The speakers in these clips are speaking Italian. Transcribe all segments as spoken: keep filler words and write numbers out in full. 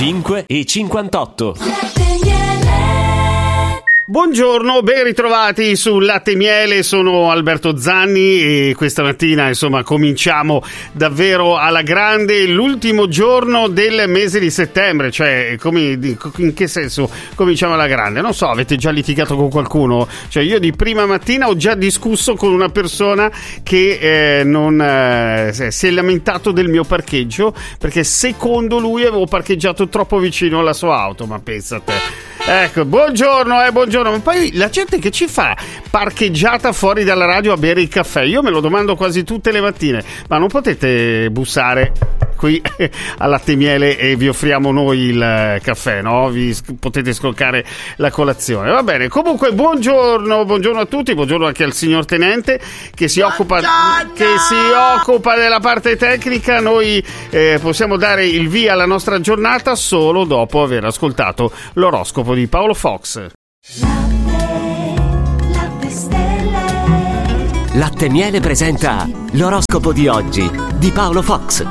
cinque e cinquantotto. Buongiorno, ben ritrovati su Latte e Miele, sono Alberto Zanni e questa mattina insomma cominciamo davvero alla grande, l'ultimo giorno del mese di settembre, cioè come, in che senso cominciamo alla grande? Non so, avete già litigato con qualcuno? Cioè io di prima mattina ho già discusso con una persona che eh, non eh, si è lamentato del mio parcheggio perché secondo lui avevo parcheggiato troppo vicino alla sua auto, ma pensa a te. Ecco, buongiorno, eh, buongiorno. Ma poi la gente che ci fa parcheggiata fuori dalla radio a bere il caffè? Io me lo domando quasi tutte le mattine. Ma non potete bussare qui a Latte e Miele e vi offriamo noi il caffè, no? Vi potete scoccare la colazione. Va bene, comunque buongiorno, buongiorno a tutti, buongiorno anche al signor Tenente che si occupa che si occupa della parte tecnica. Noi eh, possiamo dare il via alla nostra giornata solo dopo aver ascoltato l'oroscopo di Paolo Fox. Latte e Miele presenta l'oroscopo di oggi di Paolo Fox.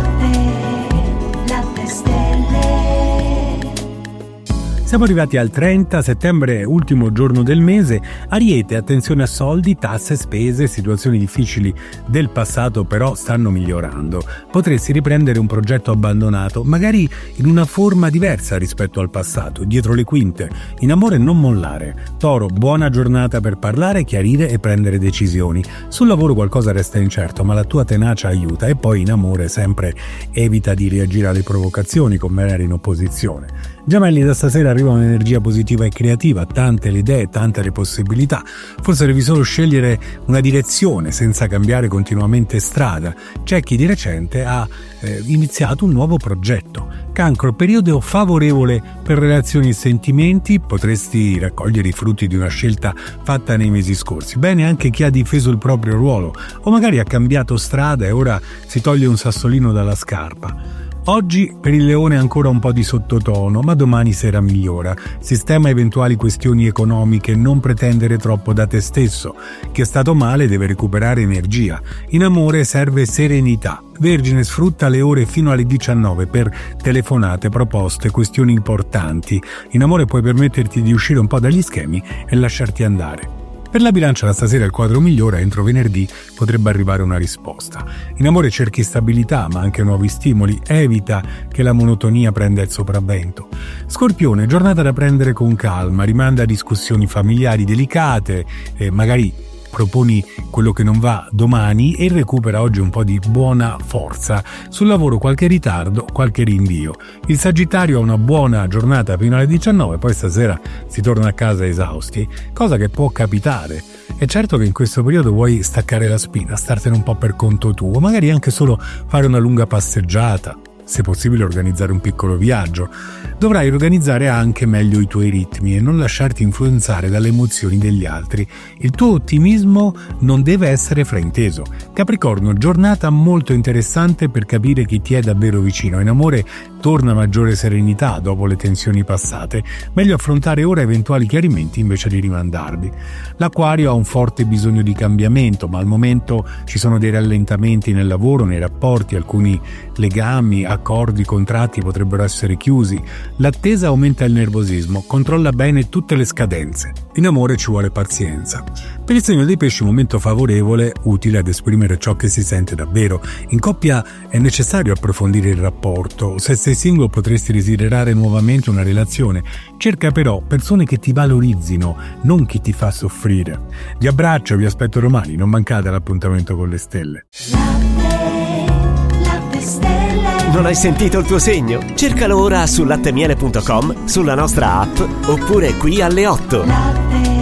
Siamo arrivati al trenta settembre, ultimo giorno del mese. Ariete, attenzione a soldi, tasse, spese, situazioni difficili del passato però stanno migliorando. Potresti riprendere un progetto abbandonato, magari in una forma diversa rispetto al passato, dietro le quinte. In amore non mollare. Toro, buona giornata per parlare, chiarire e prendere decisioni. Sul lavoro qualcosa resta incerto, ma la tua tenacia aiuta. E poi in amore sempre evita di reagire alle provocazioni con magari in opposizione. Gemelli, da stasera arriva un'energia positiva e creativa, tante le idee, tante le possibilità. Forse devi solo scegliere una direzione senza cambiare continuamente strada. C'è chi di recente ha eh, iniziato un nuovo progetto. Cancro, periodo favorevole per relazioni e sentimenti, potresti raccogliere i frutti di una scelta fatta nei mesi scorsi. Bene anche chi ha difeso il proprio ruolo o magari ha cambiato strada e ora si toglie un sassolino dalla scarpa. Oggi per il Leone ancora un po' di sottotono, ma domani sera migliora. Sistema eventuali questioni economiche, non pretendere troppo da te stesso. Chi è stato male deve recuperare energia. In amore serve serenità. Vergine, sfrutta le ore fino alle diciannove per telefonate, proposte, questioni importanti. In amore puoi permetterti di uscire un po' dagli schemi e lasciarti andare. Per la Bilancia da stasera il quadro migliora, entro venerdì potrebbe arrivare una risposta. In amore cerchi stabilità ma anche nuovi stimoli, evita che la monotonia prenda il sopravvento. Scorpione, giornata da prendere con calma, rimanda a discussioni familiari delicate, eh, magari proponi quello che non va domani e recupera oggi un po' di buona forza. Sul lavoro qualche ritardo, qualche rinvio. Il Sagittario ha una buona giornata fino alle diciannove, poi stasera si torna a casa esausti, cosa che può capitare. È certo che in questo periodo vuoi staccare la spina, startene un po' per conto tuo, magari anche solo fare una lunga passeggiata, se possibile organizzare un piccolo viaggio. Dovrai organizzare anche meglio i tuoi ritmi e non lasciarti influenzare dalle emozioni degli altri. Il tuo ottimismo non deve essere frainteso. Capricorno, giornata molto interessante per capire chi ti è davvero vicino. In amore torna maggiore serenità dopo le tensioni passate. Meglio affrontare ora eventuali chiarimenti invece di rimandarli. L'Acquario ha un forte bisogno di cambiamento, ma al momento ci sono dei rallentamenti nel lavoro, nei rapporti, alcuni legami, accordi, contratti potrebbero essere chiusi. L'attesa aumenta il nervosismo, controlla bene tutte le scadenze. In amore ci vuole pazienza. Per il segno dei pesci momento favorevole, utile ad esprimere ciò che si sente davvero. In coppia è necessario approfondire il rapporto. Se sei single potresti desiderare nuovamente una relazione. Cerca però persone che ti valorizzino, non chi ti fa soffrire. Vi abbraccio, vi aspetto domani, non mancate all'appuntamento con le stelle. Non hai sentito il tuo segno? Cercalo ora su latte miele punto com, sulla nostra app oppure qui alle otto.